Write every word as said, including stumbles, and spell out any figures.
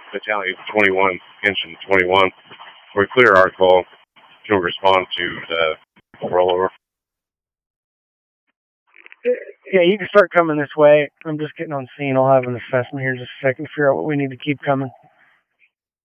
Battalion twenty-one, Engine twenty-one. We clear our call. You'll respond to the rollover. Yeah, you can start coming this way. I'm just getting on scene. I'll have an assessment here in just a second to figure out what we need to keep coming.